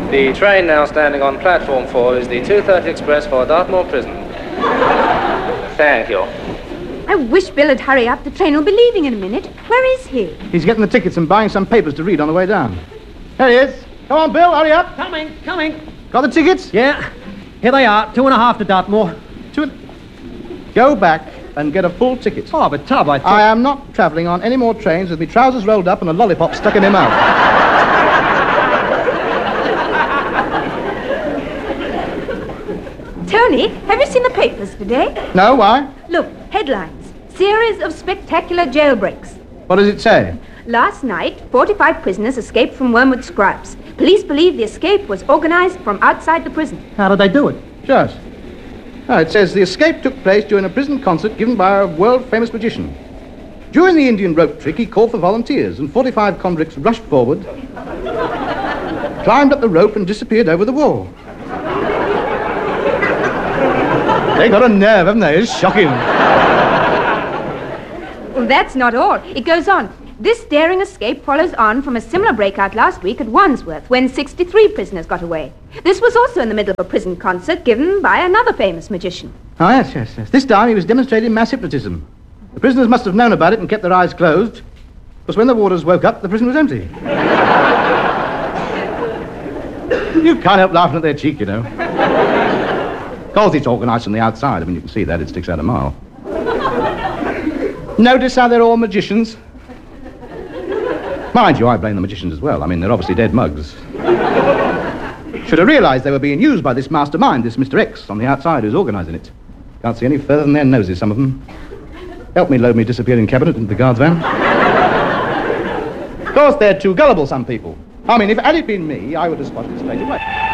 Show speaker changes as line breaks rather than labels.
The train now standing on platform 4 is the 2:30 express for Dartmoor Prison. Thank you.
I wish Bill would hurry up. The train will be leaving in a minute. Where is he?
He's getting the tickets and buying some papers to read on the way down. There he is. Come on, Bill, hurry up.
Coming.
Got the tickets?
Yeah. Here they are, 2.5 to Dartmoor.
Go back and get a full ticket.
Oh, but Tub, I think...
I am not travelling on any more trains with my trousers rolled up and a lollipop stuck in my mouth.
Tony, have you seen the papers today?
No, why?
Look, headlines. Series of spectacular jailbreaks.
What does it say?
Last night, 45 prisoners escaped from Wormwood Scrubs. Police believe the escape was organized from outside the prison.
How did they do it?
Just. Oh, it says the escape took place during a prison concert given by a world-famous magician. During the Indian rope trick, he called for volunteers, and 45 convicts rushed forward, climbed up the rope, and disappeared over the wall. They got a nerve, haven't they? It's shocking.
Well, that's not all. It goes on. This daring escape follows on from a similar breakout last week at Wandsworth, when 63 prisoners got away. This was also in the middle of a prison concert given by another famous magician.
Oh, yes. This time he was demonstrating mass hypnotism. The prisoners must have known about it and kept their eyes closed, because when the warders woke up, the prison was empty. You can't help laughing at their cheek, you know. Of course, it's organised from the outside. I mean, you can see that. It sticks out a mile. Notice how they're all magicians? Mind you, I blame the magicians as well. I mean, they're obviously dead mugs. Should have realised they were being used by this mastermind, this Mr. X, on the outside who's organising it. Can't see any further than their noses, some of them. Help me load me disappearing cabinet into the guard's van. Of course, they're too gullible, some people. I mean, if it had been me, I would have spotted it straight away.